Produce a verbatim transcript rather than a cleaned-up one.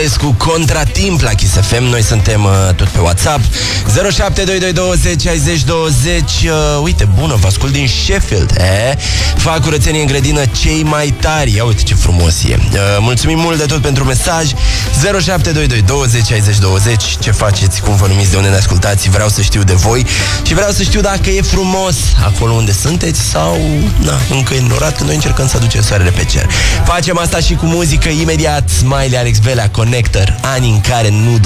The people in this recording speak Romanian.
Popescu, Contratimp la Kiss F M. Noi suntem uh, tot pe WhatsApp zero șapte doi doi douăzeci șaizeci douăzeci. uh, Uite, bună, vă ascult din Sheffield, eh? Fac curățenie în grădină, cei mai tari. Ia uite ce frumos e. uh, Mulțumim mult de tot pentru mesaj. Zero șapte doi doi douăzeci șaizeci douăzeci. Ce faceți, cum vă numiți, de unde ne ascultați? Vreau să știu de voi. Și vreau să știu dacă e frumos acolo unde sunteți sau na, încă e înnorat, că noi încercăm să aducem soarele pe cer. Facem asta și cu muzică imediat. Smiley, Alex Velea, Connector, ani în care nu